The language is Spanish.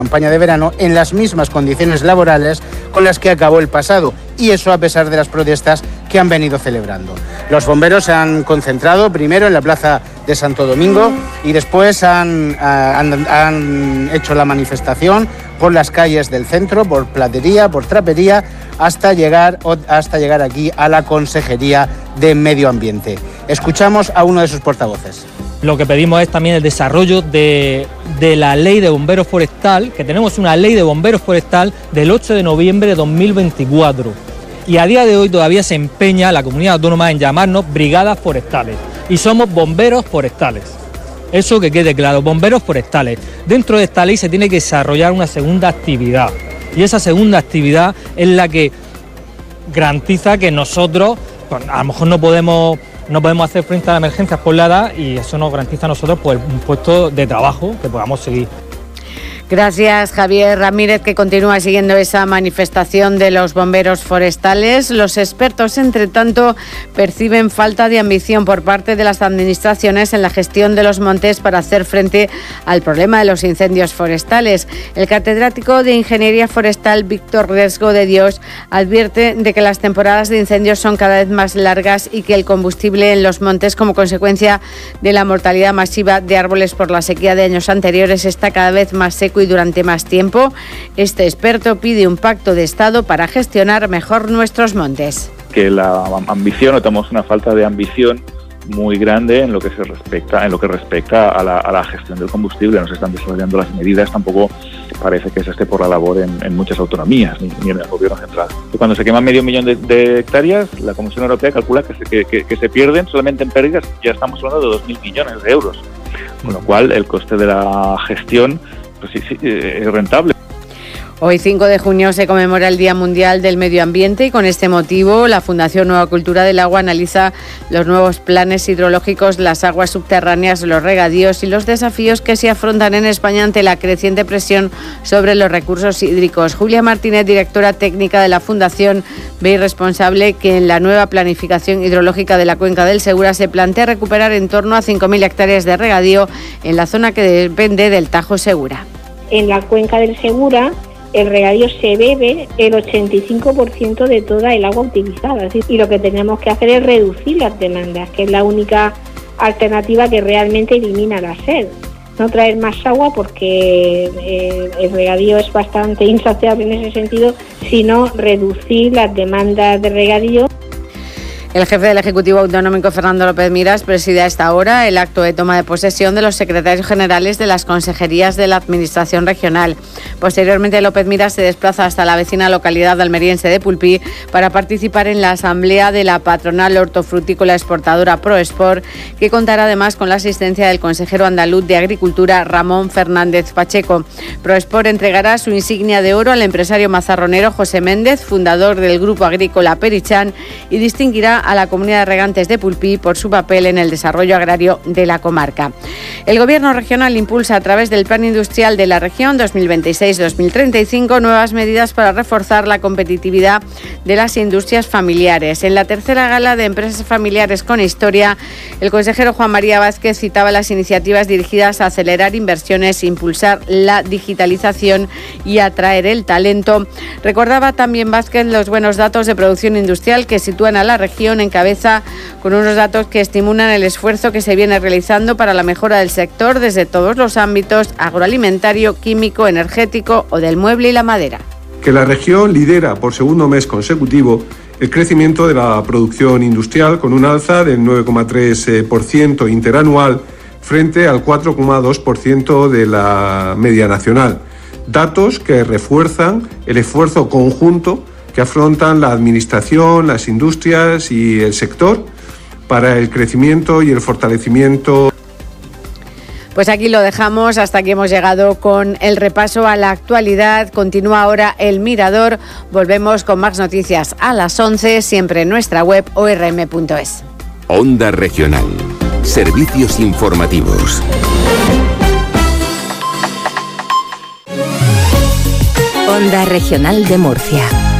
campaña de verano en las mismas condiciones laborales con las que acabó el pasado, y eso a pesar de las protestas que han venido celebrando. Los bomberos se han concentrado primero en la plaza de Santo Domingo y después han hecho la manifestación por las calles del centro, por Platería, por Trapería, hasta llegar aquí a la Consejería de Medio Ambiente. Escuchamos a uno de sus portavoces. Lo que pedimos es también el desarrollo de la ley de bomberos forestal, que tenemos una ley de bomberos forestal del 8 de noviembre de 2024. Y a día de hoy todavía se empeña la comunidad autónoma en llamarnos brigadas forestales. Y somos bomberos forestales. Eso que quede claro, bomberos forestales. Dentro de esta ley se tiene que desarrollar una segunda actividad. Y esa segunda actividad es la que garantiza que nosotros, pues, a lo mejor no podemos hacer frente a las emergencias por la edad, y eso nos garantiza a nosotros pues un puesto de trabajo que podamos seguir. Gracias, Javier Ramírez, que continúa siguiendo esa manifestación de los bomberos forestales. Los expertos, entre tanto, perciben falta de ambición por parte de las administraciones en la gestión de los montes para hacer frente al problema de los incendios forestales. El catedrático de Ingeniería Forestal, Víctor Riesgo de Dios, advierte de que las temporadas de incendios son cada vez más largas y que el combustible en los montes, como consecuencia de la mortalidad masiva de árboles por la sequía de años anteriores, está cada vez más seco y durante más tiempo. Este experto pide un pacto de Estado para gestionar mejor nuestros montes. Que la ambición, notamos una falta de ambición muy grande en lo que respecta a la gestión del combustible. No se están desarrollando las medidas, tampoco parece que se esté por la labor en muchas autonomías, ni en el gobierno central. Cuando se queman 500.000 de hectáreas, la Comisión Europea calcula que se pierden solamente en pérdidas, ya estamos hablando de 2.000 millones de euros, con lo cual el coste de la gestión pues sí, es rentable. Hoy, 5 de junio, se conmemora el Día Mundial del Medio Ambiente y con este motivo la Fundación Nueva Cultura del Agua analiza los nuevos planes hidrológicos, las aguas subterráneas, los regadíos y los desafíos que se afrontan en España ante la creciente presión sobre los recursos hídricos. Julia Martínez, directora técnica de la Fundación, ve irresponsable que en la nueva planificación hidrológica de la cuenca del Segura se plantea recuperar en torno a 5.000 hectáreas de regadío en la zona que depende del Tajo Segura. En la cuenca del Segura, el regadío se bebe el 85% de toda el agua utilizada, y lo que tenemos que hacer es reducir las demandas, que es la única alternativa que realmente elimina la sed. No traer más agua porque el regadío es bastante insaciable en ese sentido, sino reducir las demandas de regadío. El jefe del Ejecutivo Autonómico, Fernando López Miras, preside a esta hora el acto de toma de posesión de los secretarios generales de las consejerías de la Administración regional. Posteriormente, López Miras se desplaza hasta la vecina localidad almeriense de Pulpí para participar en la asamblea de la patronal hortofrutícola exportadora Proesport, que contará además con la asistencia del consejero andaluz de Agricultura, Ramón Fernández Pacheco. Proesport entregará su insignia de oro al empresario mazarronero José Méndez, fundador del grupo agrícola Perichán, y distinguirá a la comunidad de regantes de Pulpí por su papel en el desarrollo agrario de la comarca. El Gobierno regional impulsa a través del Plan Industrial de la Región 2026-2035 nuevas medidas para reforzar la competitividad de las industrias familiares. En la tercera gala de empresas familiares con historia, el consejero Juan María Vázquez citaba las iniciativas dirigidas a acelerar inversiones, impulsar la digitalización y atraer el talento. Recordaba también Vázquez los buenos datos de producción industrial que sitúan a la región en cabeza, con unos datos que estimulan el esfuerzo que se viene realizando para la mejora del sector desde todos los ámbitos: agroalimentario, químico, energético o del mueble y la madera. Que la región lidera por segundo mes consecutivo el crecimiento de la producción industrial, con un alza del 9,3% interanual frente al 4,2% de la media nacional. Datos que refuerzan el esfuerzo conjunto que afrontan la Administración, las industrias y el sector para el crecimiento y el fortalecimiento. Pues aquí lo dejamos, hasta aquí hemos llegado con el repaso a la actualidad. Continúa ahora El Mirador, volvemos con más noticias a las 11, siempre en nuestra web orm.es. Onda Regional, servicios informativos. Onda Regional de Murcia.